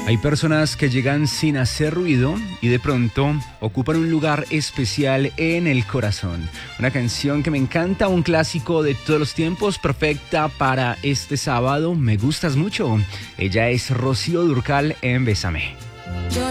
Hay personas que llegan sin hacer ruido y de pronto ocupan un lugar especial en el corazón. Una canción que me encanta, un clásico de todos los tiempos, perfecta para este sábado. Me gustas mucho. Ella es Rocío Dúrcal en Bésame.